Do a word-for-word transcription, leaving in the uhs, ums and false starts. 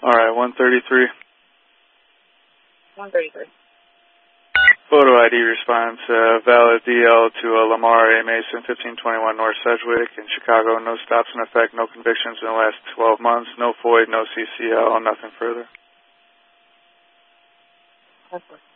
All right, one thirty-three. one thirty-three. Photo I D response, uh, valid D L to uh, Lamar A. Mason, fifteen twenty-one North Sedgwick in Chicago. No stops in effect, no convictions in the last twelve months, no F O I D, no C C L, nothing further. That's